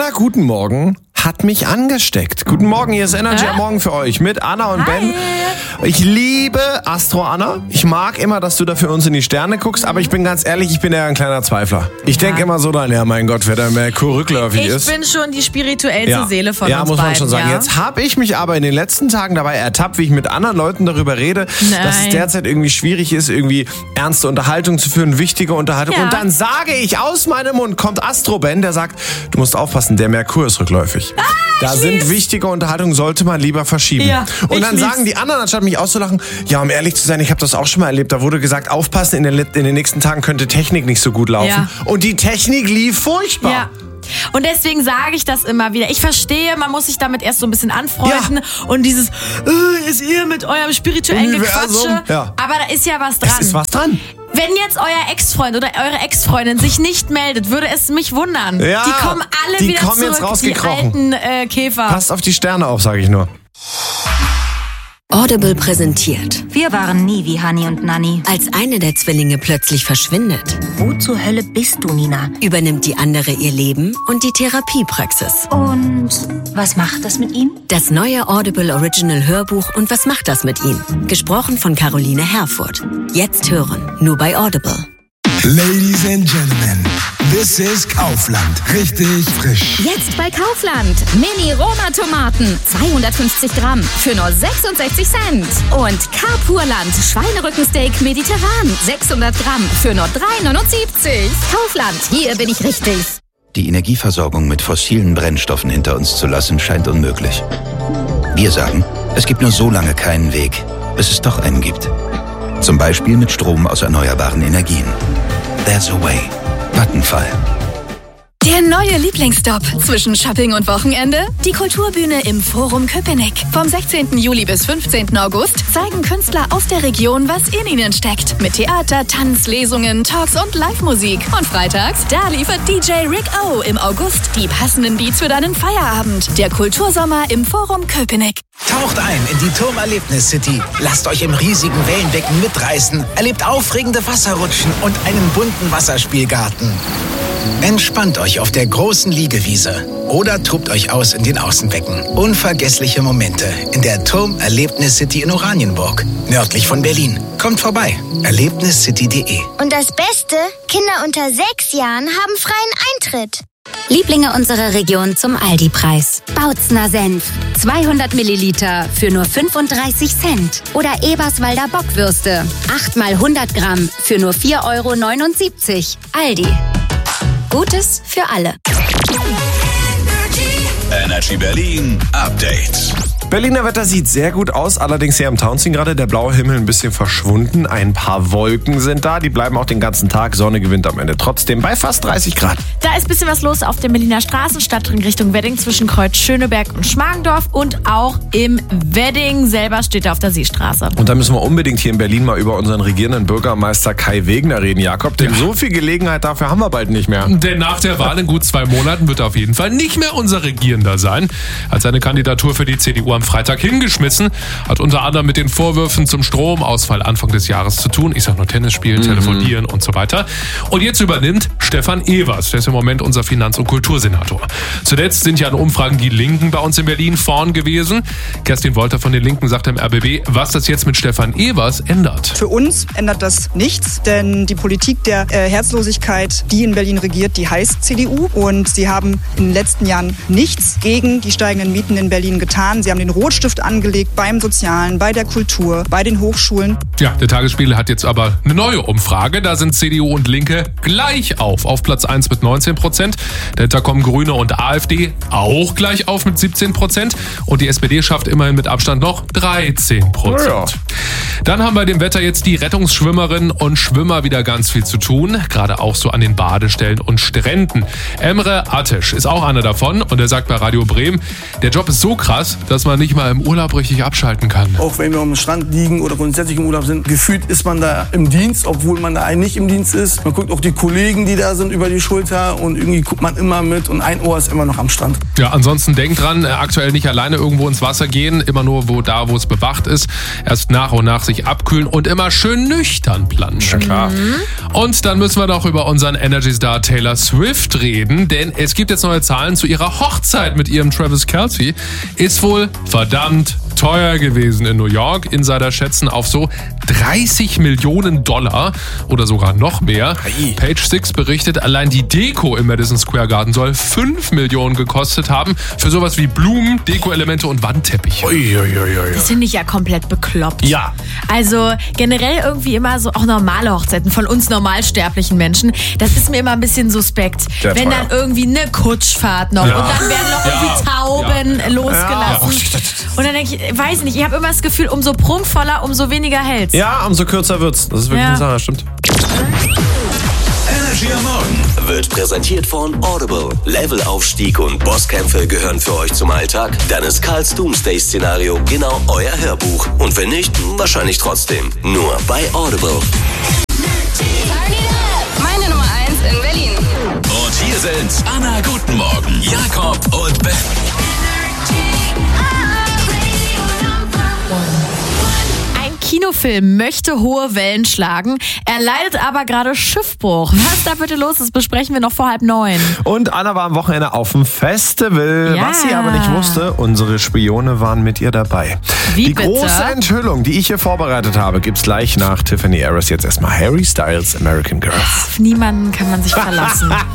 Anna, guten Morgen, hat mich angesteckt. Guten Morgen, hier ist Energy am Morgen für euch mit Anna und Ben. Ich liebe Astro, Anna. Ich mag immer, dass du da für uns in die Sterne guckst, aber ich bin ganz ehrlich, ich bin ja ein kleiner Zweifler. Ich denke immer so dann, ja mein Gott, wer da Merkur rückläufig ist. Ich bin schon die spirituellste Seele von uns beiden. Ja, muss man schon sagen. Jetzt habe ich mich aber in den letzten Tagen dabei ertappt, wie ich mit anderen Leuten darüber rede, dass es derzeit irgendwie schwierig ist, irgendwie ernste Unterhaltung zu führen, wichtige Unterhaltung. Ja. Und dann sage ich aus meinem Mund, kommt Astro Ben, der sagt, du musst aufpassen, der Merkur ist rückläufig. Da sind wichtige Unterhaltungen, sollte man lieber verschieben. Ja, und dann sagen die anderen, anstatt mich auszulachen, ja, um ehrlich zu sein, ich habe das auch schon mal erlebt, da wurde gesagt, aufpassen, in den nächsten Tagen könnte Technik nicht so gut laufen. Ja. Und die Technik lief furchtbar. Ja. Und deswegen sage ich das immer wieder. Ich verstehe, man muss sich damit erst so ein bisschen anfreunden und dieses, ist ihr mit eurem spirituellen Gequatsche. Ja. Aber da ist ja was dran. Es ist was dran. Wenn jetzt euer Ex-Freund oder eure Ex-Freundin sich nicht meldet, würde es mich wundern. Ja, die kommen alle wieder zurück, jetzt rausgekrochen. Die alten Käfer. Passt auf die Sterne auf, sage ich nur. Audible präsentiert. Wir waren nie wie Hani und Nanni. Als eine der Zwillinge plötzlich verschwindet. Wo zur Hölle bist du, Nina? Übernimmt die andere ihr Leben und die Therapiepraxis. Und was macht das mit ihm? Das neue Audible Original Hörbuch und was macht das mit ihm? Gesprochen von Caroline Herfurth. Jetzt hören, nur bei Audible. Ladies and Gentlemen, this is Kaufland. Richtig frisch. Jetzt bei Kaufland. Mini-Roma-Tomaten. 250 Gramm für nur 66 Cent. Und Carpurland. Schweinerückensteak mediterran. 600 Gramm für nur 3,79. Kaufland. Hier bin ich richtig. Die Energieversorgung mit fossilen Brennstoffen hinter uns zu lassen, scheint unmöglich. Wir sagen, es gibt nur so lange keinen Weg, bis es doch einen gibt. Zum Beispiel mit Strom aus erneuerbaren Energien. There's a way. Vattenfall. Der neue Lieblingsstop zwischen Shopping und Wochenende? Die Kulturbühne im Forum Köpenick. Vom 16. Juli bis 15. August zeigen Künstler aus der Region, was in ihnen steckt. Mit Theater, Tanz, Lesungen, Talks und Live-Musik. Und freitags, da liefert DJ Rick O im August die passenden Beats für deinen Feierabend. Der Kultursommer im Forum Köpenick. Taucht ein in die Turmerlebnis-City. Lasst euch im riesigen Wellenbecken mitreißen. Erlebt aufregende Wasserrutschen und einen bunten Wasserspielgarten. Entspannt euch auf der großen Liegewiese oder tobt euch aus in den Außenbecken. Unvergessliche Momente in der Turmerlebnis-City in Oranienburg, nördlich von Berlin. Kommt vorbei, erlebniscity.de. Und das Beste, Kinder unter 6 Jahren haben freien Eintritt. Lieblinge unserer Region zum Aldi-Preis. Bautzner Senf. 200 Milliliter für nur 35 Cent. Oder Eberswalder Bockwürste. 8 mal 100 Gramm für nur 4,79 €. Aldi. Gutes für alle. Energy Berlin Update. Berliner Wetter sieht sehr gut aus, allerdings hier am Townsend gerade der blaue Himmel ein bisschen verschwunden. Ein paar Wolken sind da, die bleiben auch den ganzen Tag. Sonne gewinnt am Ende trotzdem bei fast 30 Grad. Da ist ein bisschen was los auf dem Berliner Straßenstadtring Richtung Wedding zwischen Kreuz Schöneberg und Schmargendorf. Und auch im Wedding selber steht er auf der Seestraße. Und da müssen wir unbedingt hier in Berlin mal über unseren regierenden Bürgermeister Kai Wegner reden, Jakob. Denn so viel Gelegenheit dafür haben wir bald nicht mehr. Denn nach der Wahl in gut 2 Monaten wird er auf jeden Fall nicht mehr unser Regierender sein. Als seine Kandidatur für die CDU am Freitag hingeschmissen, hat unter anderem mit den Vorwürfen zum Stromausfall Anfang des Jahres zu tun. Ich sag nur Tennis spielen, telefonieren und so weiter. Und jetzt übernimmt Stefan Evers, der ist im Moment unser Finanz- und Kultursenator. Zuletzt sind ja in Umfragen die Linken bei uns in Berlin vorn gewesen. Kerstin Wolter von den Linken sagt im RBB, was das jetzt mit Stefan Evers ändert. Für uns ändert das nichts, denn die Politik der Herzlosigkeit, die in Berlin regiert, die heißt CDU. Und sie haben in den letzten Jahren nichts gegen die steigenden Mieten in Berlin getan. Sie haben den Rotstift angelegt beim Sozialen, bei der Kultur, bei den Hochschulen. Ja, der Tagesspiegel hat jetzt aber eine neue Umfrage. Da sind CDU und Linke gleich auf Platz 1 mit 19%. Dahinter kommen Grüne und AfD auch gleich auf mit 17%. Und die SPD schafft immerhin mit Abstand noch 13%. Ja. Dann haben bei dem Wetter jetzt die Rettungsschwimmerinnen und Schwimmer wieder ganz viel zu tun. Gerade auch so an den Badestellen und Stränden. Emre Ateş ist auch einer davon und er sagt bei Radio Radio Bremen. Der Job ist so krass, dass man nicht mal im Urlaub richtig abschalten kann. Auch wenn wir am Strand liegen oder grundsätzlich im Urlaub sind, gefühlt ist man da im Dienst, obwohl man da eigentlich nicht im Dienst ist. Man guckt auch die Kollegen, die da sind, über die Schulter und irgendwie guckt man immer mit und ein Ohr ist immer noch am Strand. Ja, ansonsten denkt dran, aktuell nicht alleine irgendwo ins Wasser gehen, immer nur wo es bewacht ist. Erst nach und nach sich abkühlen und immer schön nüchtern planschen. Klar. Und dann müssen wir noch über unseren Energy-Star Taylor Swift reden, denn es gibt jetzt neue Zahlen zu ihrer Hochzeit mit ihrem Travis Kelce. Ist wohl verdammt teuer gewesen in New York. Insider schätzen auf so $30 Millionen oder sogar noch mehr. Page Six berichtet, allein die Deko im Madison Square Garden soll 5 Millionen gekostet haben. Für sowas wie Blumen, Deko-Elemente und Wandteppiche. Das finde ich ja komplett bekloppt. Ja. Also generell irgendwie immer so auch normale Hochzeiten von uns normalsterblichen Menschen. Das ist mir immer ein bisschen suspekt. Sehr wenn teuer. dann irgendwie eine Kutschfahrt noch und dann werden noch irgendwie Tauben losgelassen. Und dann denke ich, weiß nicht, ich habe immer das Gefühl, umso prunkvoller, umso weniger hält's. Ja, umso kürzer wird's. Das ist wirklich eine Sache, stimmt. Energy am Morgen wird präsentiert von Audible. Levelaufstieg und Bosskämpfe gehören für euch zum Alltag? Dann ist Karls Doomsday-Szenario genau euer Hörbuch. Und wenn nicht, wahrscheinlich trotzdem. Nur bei Audible. Meine Nummer 1 in Berlin. Und hier sind Anna, guten Morgen, Jakob und Ben. Kinofilm möchte hohe Wellen schlagen. Er leidet aber gerade Schiffbruch. Was da bitte los ist, besprechen wir noch vor 8:30. Und Anna war am Wochenende auf dem Festival. Ja. Was sie aber nicht wusste, unsere Spione waren mit ihr dabei. Wie die bitte? große Enthüllung, die ich hier vorbereitet habe, gibt's gleich nach Tiffany Harris. Jetzt erstmal Harry Styles, American Girl. Auf niemanden kann man sich verlassen.